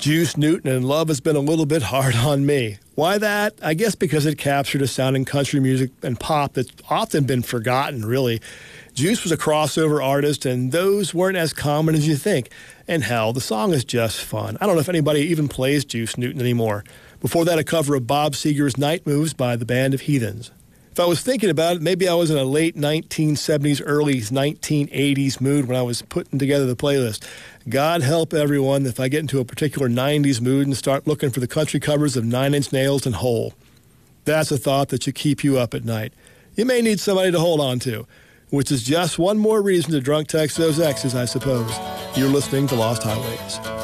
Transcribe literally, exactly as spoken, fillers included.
Juice Newton and Love Has Been a Little Bit Hard on Me. Why that? I guess because it captured a sound in country music and pop that's often been forgotten, really. Juice was a crossover artist, and those weren't as common as you think. And hell, the song is just fun. I don't know if anybody even plays Juice Newton anymore. Before that, a cover of Bob Seger's Night Moves by the Band of Heathens. If I was thinking about it, maybe I was in a late nineteen seventies, early nineteen eighties mood when I was putting together the playlist. God help everyone if I get into a particular nineties mood and start looking for the country covers of Nine Inch Nails and Hole. That's a thought that should keep you up at night. You may need somebody to hold on to, which is just one more reason to drunk text those exes, I suppose. You're listening to Lost Highways.